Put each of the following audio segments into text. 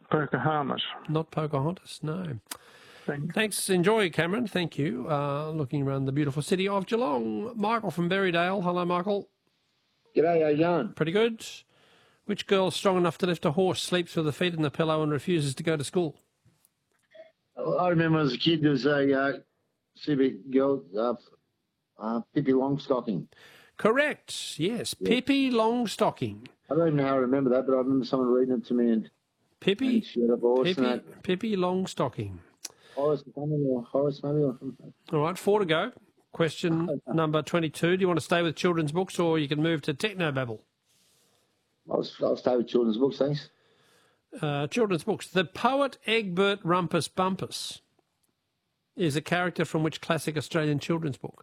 Pocahontas. Not Pocahontas, no. Thanks. Thanks. Enjoy, Cameron. Thank you. Looking around the beautiful city of Geelong. Michael from Berrydale. Hello, Michael. G'day, how you going? Pretty good. Which girl strong enough to lift a horse, sleeps with her feet in the pillow and refuses to go to school? I remember as a kid there was a CB girl, Pippi Longstocking. Correct. Yes, yeah. Pippi Longstocking. I don't even know how I remember that, but I remember someone reading it to me. And Pippi Longstocking. Horace maybe. All right, 4 to go. Question number 22. Do you want to stay with children's books or you can move to Technobabble? I'll stay with children's books, thanks. Children's books. The poet Egbert Rumpus Bumpus is a character from which classic Australian children's book?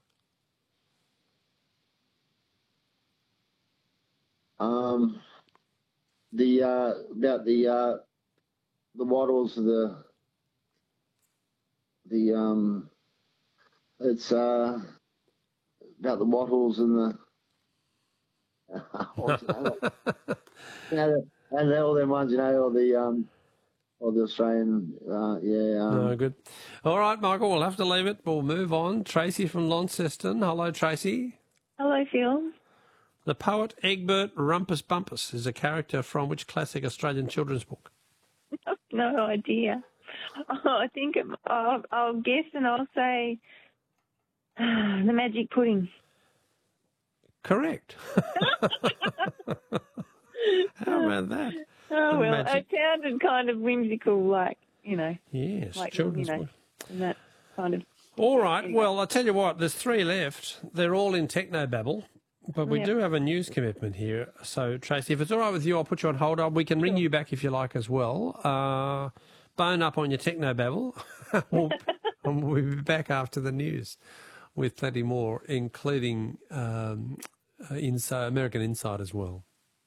About the wattles, it's about the wattles and the and all them ones, all the Australian, No, good. All right, Michael, we'll have to leave it. We'll move on. Tracy from Launceston. Hello, Tracy. Hello, Phil. The poet Egbert Rumpus Bumpus is a character from which classic Australian children's book? No idea. I think I'll guess and I'll say The Magic Pudding. Correct. How about that? Oh, well, it sounded kind of whimsical, Yes, like, children's book. And that kind of... All right, well, I'll tell you what, there's 3 left. They're all in Technobabble. But we do have a news commitment here. So, Tracy, if it's all right with you, I'll put you on hold. We can ring you back if you like as well. Bone up on your Technobabble. We'll be back after the news with plenty more, including American Inside as well.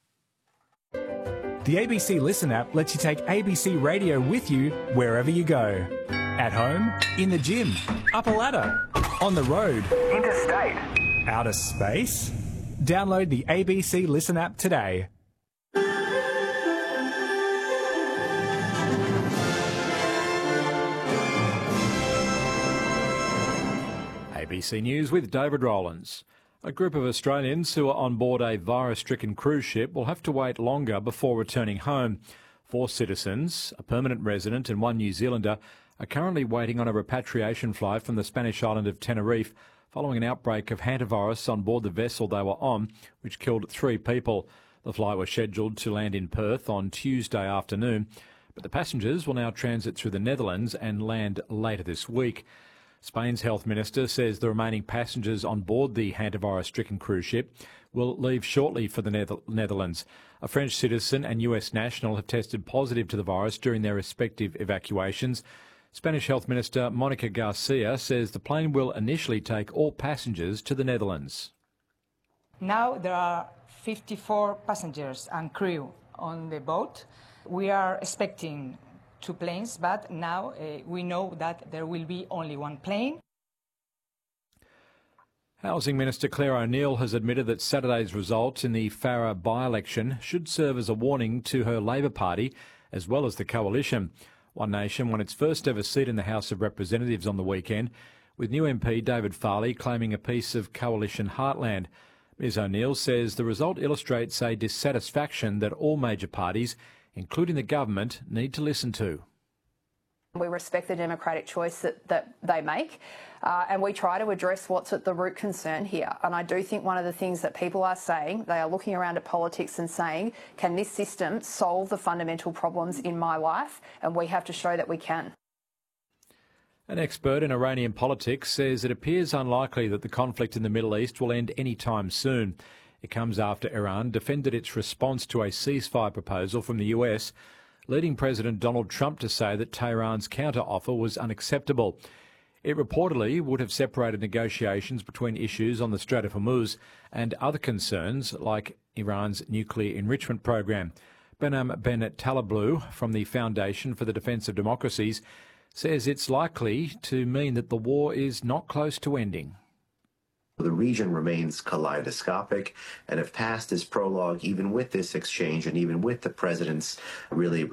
The ABC Listen app lets you take ABC Radio with you wherever you go. At home, in the gym, up a ladder, on the road, interstate, outer space. Download the ABC Listen app today. ABC News with David Rowlands. A group of Australians who are on board a virus-stricken cruise ship will have to wait longer before returning home. 4 citizens, a permanent resident and 1 New Zealander, are currently waiting on a repatriation flight from the Spanish island of Tenerife following an outbreak of hantavirus on board the vessel they were on, which killed 3 people. The flight was scheduled to land in Perth on Tuesday afternoon, but the passengers will now transit through the Netherlands and land later this week. Spain's health minister says the remaining passengers on board the hantavirus-stricken cruise ship will leave shortly for the Netherlands. A French citizen and US national have tested positive to the virus during their respective evacuations. Spanish Health Minister Monica Garcia says the plane will initially take all passengers to the Netherlands. Now there are 54 passengers and crew on the boat. We are expecting 2 planes, but now we know that there will be only 1 plane. Housing Minister Claire O'Neil has admitted that Saturday's results in the Farrer by-election should serve as a warning to her Labor Party as well as the coalition. One Nation won its first ever seat in the House of Representatives on the weekend, with new MP David Farley claiming a piece of coalition heartland. Ms O'Neil says the result illustrates a dissatisfaction that all major parties, including the government, need to listen to. We respect the democratic choice that they make, and we try to address what's at the root concern here. And I do think one of the things that people are saying, they are looking around at politics and saying, can this system solve the fundamental problems in my life? And we have to show that we can. An expert in Iranian politics says it appears unlikely that the conflict in the Middle East will end any time soon. It comes after Iran defended its response to a ceasefire proposal from the US, leading President Donald Trump to say that Tehran's counter-offer was unacceptable. It reportedly would have separated negotiations between issues on the Strait of Hormuz and other concerns like Iran's nuclear enrichment program. Behnam Ben Taleblu from the Foundation for the Defence of Democracies says it's likely to mean that the war is not close to ending. The region remains kaleidoscopic, and if past is prologue, even with this exchange and even with the president's really